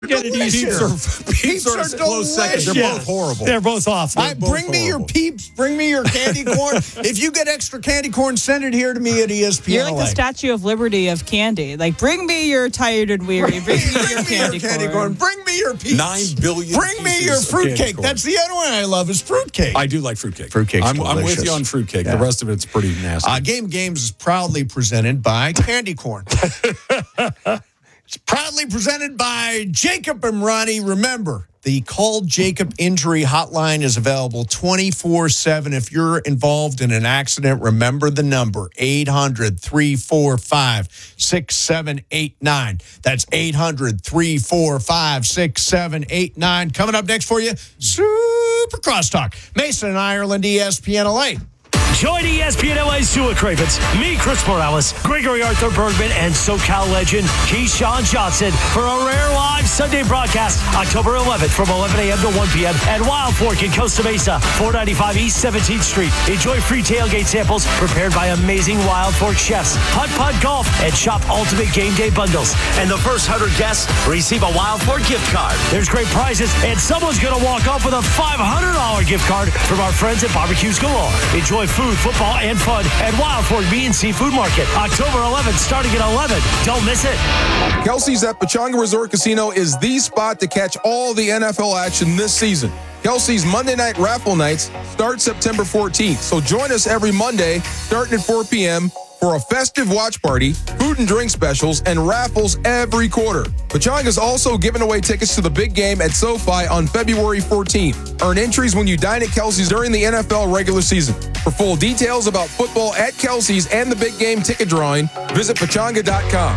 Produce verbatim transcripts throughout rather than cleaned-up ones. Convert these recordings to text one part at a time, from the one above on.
Get it Peeps easier. are, peeps are, are close second. They're Yeah. both horrible. They're both awful. I, both bring me your horrible. peeps. Bring me your candy corn. If you get extra candy corn, send it here to me at E S P N. You're like the Statue of Liberty of candy. Like, bring me your tired and weary. Bring me Bring your me candy, your candy corn. corn. Bring me your peeps. Nine billion Bring me pieces your of candy fruitcake. corn. That's the other one I love is fruitcake. I do like fruitcake. Fruitcake's I'm, I'm with delicious. you on fruitcake. Yeah. The rest of it's pretty nasty. Uh, Game Games is proudly presented by Candy Corn. It's proudly presented by Jacob and Ronnie. Remember, the Call Jacob Injury Hotline is available twenty-four seven. If you're involved in an accident, remember the number, eight hundred, three four five, six seven eight nine. That's eight hundred, three four five, six seven eight nine. Coming up next for you, Super Crosstalk. Mason and Ireland, E S P N L A. Join E S P N L A's Sua Cravens, me, Chris Morales, Gregory Arthur Bergman, and SoCal legend Keyshawn Johnson for a rare live Sunday broadcast October eleventh from eleven a.m. to one p.m. at Wild Fork in Costa Mesa, four ninety-five East seventeenth Street. Enjoy free tailgate samples prepared by amazing Wild Fork chefs, putt-putt golf, and shop ultimate game day bundles. And the first one hundred guests receive a Wild Fork gift card. There's great prizes, and someone's going to walk off with a five hundred dollars gift card from our friends at Barbecues Galore. Enjoy food, football, and fun at Wild Fork Bee and Seafood Market, October eleventh, starting at eleven. Don't miss it. Kelsey's at Pechanga Resort Casino is the spot to catch all the N F L action this season. Kelsey's Monday night raffle nights start September fourteenth. So join us every Monday starting at four p.m. for a festive watch party, food and drink specials, and raffles every quarter. Pechanga's also giving away tickets to the big game at SoFi on February fourteenth. Earn entries when you dine at Kelsey's during the N F L regular season. For full details about football at Kelsey's and the big game ticket drawing, visit pechanga dot com.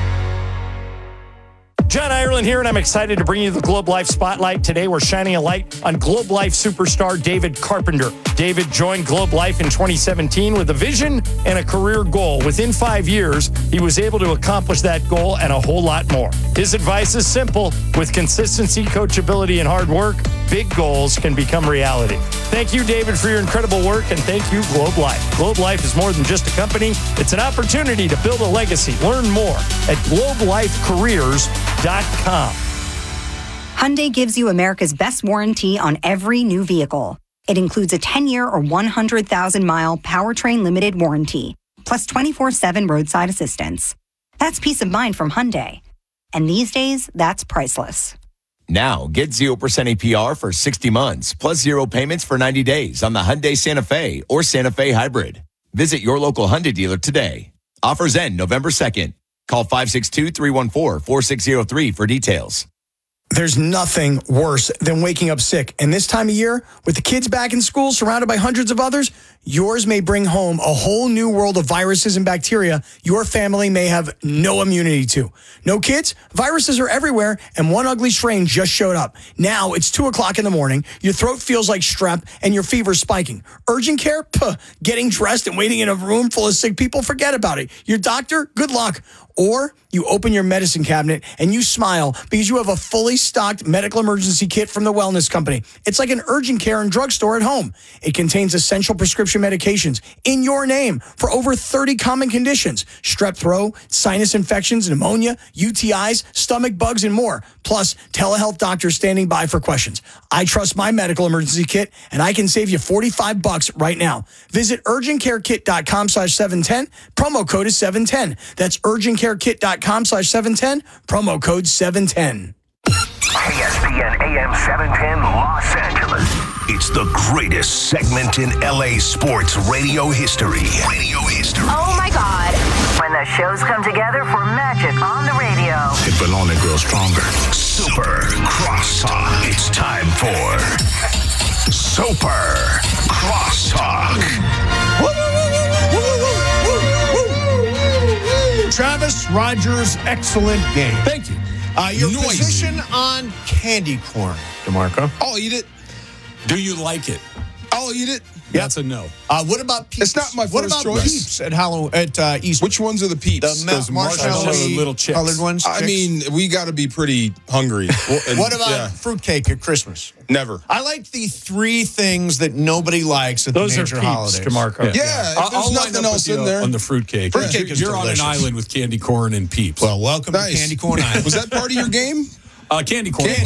John Ireland here, and I'm excited to bring you the Globe Life Spotlight. Today, we're shining a light on Globe Life superstar David Carpenter. David joined Globe Life in twenty seventeen with a vision and a career goal. Within five years, he was able to accomplish that goal and a whole lot more. His advice is simple. With consistency, coachability, and hard work, big goals can become reality. Thank you, David, for your incredible work, and thank you, Globe Life. Globe Life is more than just a company. It's an opportunity to build a legacy. Learn more at globe life careers dot com. Hyundai gives you America's best warranty on every new vehicle. It includes a ten-year or one hundred thousand mile powertrain limited warranty, plus twenty-four seven roadside assistance. That's peace of mind from Hyundai. And these days, that's priceless. Now, get zero percent A P R for sixty months, plus zero payments for ninety days on the Hyundai Santa Fe or Santa Fe Hybrid. Visit your local Hyundai dealer today. Offers end November second. Call five six two, three one four, four six zero three for details. There's nothing worse than waking up sick. And this time of year, with the kids back in school, surrounded by hundreds of others, yours may bring home a whole new world of viruses and bacteria your family may have no immunity to. No kids? Viruses are everywhere, and one ugly strain just showed up. Now it's two o'clock in the morning, your throat feels like strep, and your fever's spiking. Urgent care? Puh, getting dressed and waiting in a room full of sick people? Forget about it. Your doctor? Good luck. Or you open your medicine cabinet and you smile because you have a fully stocked medical emergency kit from the Wellness Company. It's like an urgent care and drugstore at home. It contains essential prescription medications in your name for over thirty common conditions: strep throat, sinus infections, pneumonia, U T Is, stomach bugs, and more. Plus, telehealth doctors standing by for questions. I trust my medical emergency kit, and I can save you forty-five bucks right now. Visit urgent care kit dot com slash seven ten. Promo code is seven ten. That's urgent care kit dot com slash seven ten. Promo code seven ten. E S P N A M seven ten Los Angeles. It's the greatest segment in L A sports radio history. Radio history. Oh my God. When the shows come together for magic on the radio. It will only grow stronger. Super Crosstalk. It's time for Super Crosstalk. Travis Rogers, excellent game. Thank you. Uh, your Noisy. position on candy corn, DeMarco? I'll eat it. Do you like it? I'll eat it. That's a no. Uh, what about Peeps? It's not my What first about choice. Peeps at Halloween at uh, Easter? Which ones are the Peeps? The ma- Those marshmallow marshmallow little chicks. colored ones. I chicks? mean, we got to be pretty hungry. And, what about yeah, fruitcake at Christmas? never? I like the three things that nobody likes at Those the are major Peeps, holidays. DeMarco. Yeah, if I'll- there's I'll line nothing up else with in you there. on the fruitcake. Fruitcake You're, is you're on an delicious. island with candy corn and Peeps. Well, welcome Nice. to Candy Corn Island. Was that part of your game? Uh, candy corn. Candy